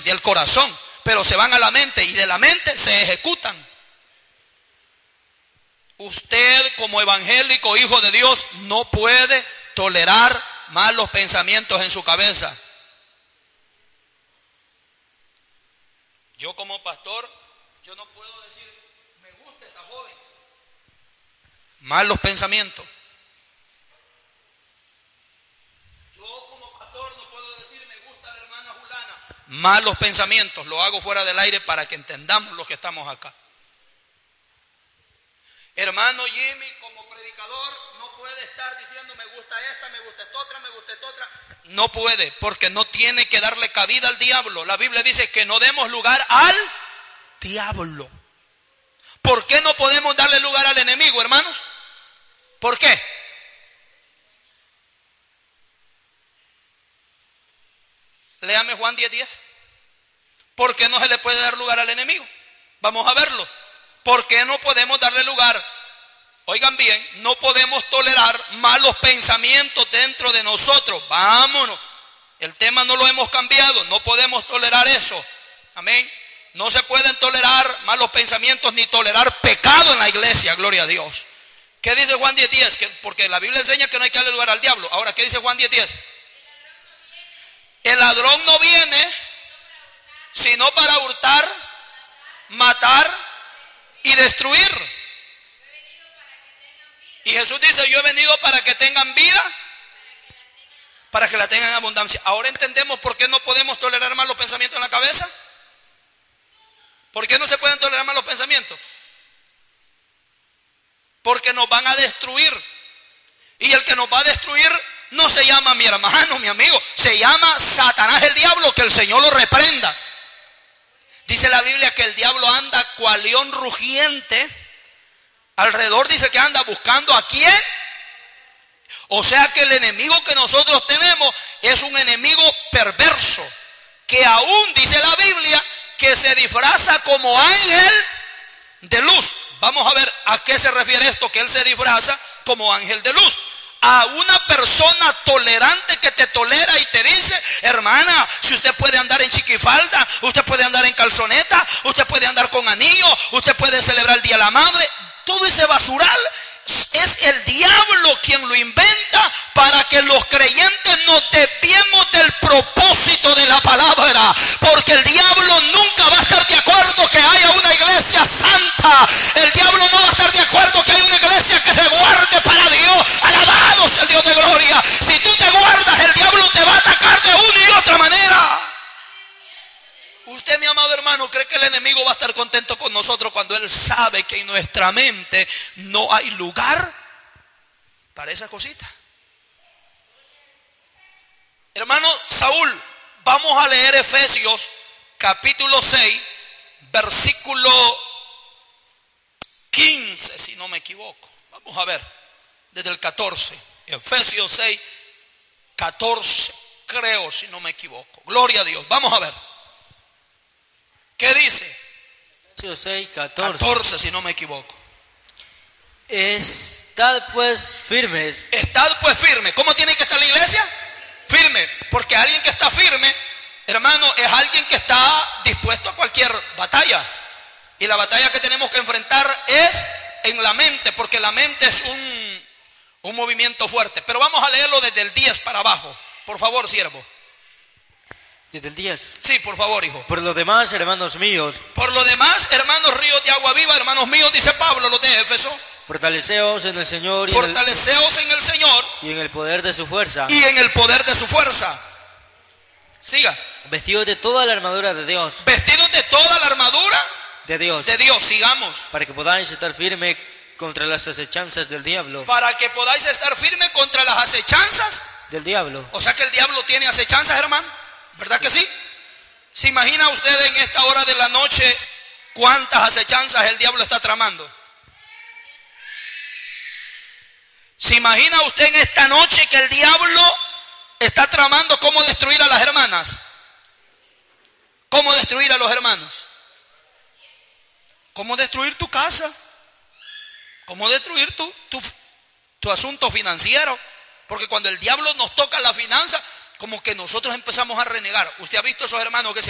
del corazón, pero se van a la mente y de la mente se ejecutan. Usted como evangélico, hijo de Dios, no puede tolerar malos pensamientos en su cabeza. Yo como pastor, yo no puedo decir, me gusta esa joven. Malos pensamientos. Yo como pastor no puedo decir, me gusta la hermana Julana. Malos pensamientos, lo hago fuera del aire para que entendamos los que estamos acá. Hermano Jimmy, como predicador, no puede estar diciendo me gusta esta otra, me gusta esta otra. No puede, porque no tiene que darle cabida al diablo. La Biblia dice que no demos lugar al diablo. ¿Por qué no podemos darle lugar al enemigo, hermanos? ¿Por qué? Léame Juan 10:10. ¿Por qué no se le puede dar lugar al enemigo? Vamos a verlo. ¿Por qué no podemos darle lugar? Oigan bien, no podemos tolerar malos pensamientos dentro de nosotros. Vámonos. El tema no lo hemos cambiado. No podemos tolerar eso. Amén. No se pueden tolerar malos pensamientos ni tolerar pecado en la iglesia. Gloria a Dios. ¿Qué dice Juan 10:10? Porque la Biblia enseña que no hay que darle lugar al diablo. Ahora, ¿qué dice Juan 10:10? El ladrón no viene sino para hurtar, matar y destruir. Y Jesús dice, yo he venido para que tengan vida, para que la tengan en abundancia. Ahora entendemos por qué no podemos tolerar malos pensamientos en la cabeza. ¿Por qué no se pueden tolerar malos pensamientos? Porque nos van a destruir. Y el que nos va a destruir no se llama mi hermano, mi amigo, se llama Satanás, el diablo, que el Señor lo reprenda. Dice la Biblia que el diablo anda cual león rugiente. Alrededor dice que anda buscando a quién. O sea que el enemigo que nosotros tenemos es un enemigo perverso, que aún dice la Biblia que se disfraza como ángel de luz. Vamos a ver a qué se refiere esto, que él se disfraza como ángel de luz. A una persona tolerante que te tolera y te dice, hermana, si usted puede andar en chiquifalda, usted puede andar en calzoneta, usted puede andar con anillo, usted puede celebrar el Día de la Madre. Todo ese basural es el diablo quien lo inventa para que los creyentes nos desviemos del propósito de la palabra, porque el diablo nunca va a estar de acuerdo que haya una iglesia santa. El diablo no va a estar de acuerdo que haya una iglesia que se guarde para Dios. Alabado sea el Dios de gloria. Si tú te guardas, el diablo te va a atacar de una y otra manera. Usted, mi amado hermano, ¿cree que el enemigo va a estar contento con nosotros cuando él sabe que en nuestra mente no hay lugar para esa cosita? Hermano Saúl, vamos a leer Efesios capítulo 6, versículo 15, si no me equivoco. Vamos a ver, desde el 14. Efesios 6, 14, creo, si no me equivoco. Gloria a Dios. Vamos a ver. ¿Qué dice? Efesios 6, 14. 14, si no me equivoco. Estad pues firmes. Estad pues firmes. ¿Cómo tiene que estar la iglesia? Firme. Porque alguien que está firme, hermano, es alguien que está dispuesto a cualquier batalla. Y la batalla que tenemos que enfrentar es en la mente, porque la mente es un movimiento fuerte. Pero vamos a leerlo desde el 10 para abajo. Por favor, siervo. Desde el 10. Sí, por favor, hijo. Por lo demás, hermanos míos. Por lo demás, hermanos ríos de agua viva, hermanos míos, dice Pablo, los de Éfeso. Fortaleceos en el Señor y fortaleceos en el Señor y en el poder de su fuerza. Y en el poder de su fuerza. Siga. Vestidos de toda la armadura de Dios. Vestidos de toda la armadura de Dios. De Dios, sigamos. Para que podáis estar firmes contra las acechanzas del diablo. Para que podáis estar firmes contra las acechanzas del diablo. O sea que el diablo tiene acechanzas, hermano. ¿Verdad que sí? ¿Se imagina usted en esta hora de la noche cuántas acechanzas el diablo está tramando? ¿Se imagina usted en esta noche que el diablo está tramando cómo destruir a las hermanas? ¿Cómo destruir a los hermanos? ¿Cómo destruir tu casa? ¿Cómo destruir tu asunto financiero? Porque cuando el diablo nos toca la finanza, como que nosotros empezamos a renegar. Usted ha visto esos hermanos que se